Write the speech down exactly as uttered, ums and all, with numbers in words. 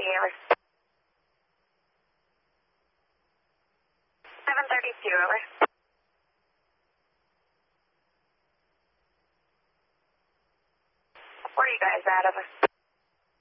speaking, over. seven thirty-two, over. Where are you guys at, over?